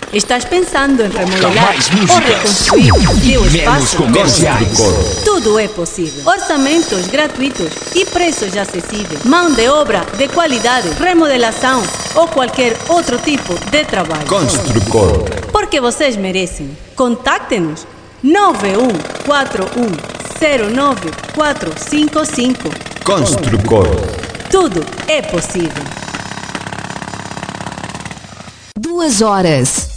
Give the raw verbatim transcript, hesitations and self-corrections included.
Estás pensando em remodelar mais ou músicas reconstruir teu menos espaço? comerciais. Tudo é possível. Orçamentos gratuitos e preços acessíveis. Mão de obra de qualidade, remodelação ou qualquer outro tipo de trabalho. Construcor. Porque vocês merecem. Contacte-nos nove um quatro um zero nove quatro cinco cinco. Construcor. Tudo é possível. Duas horas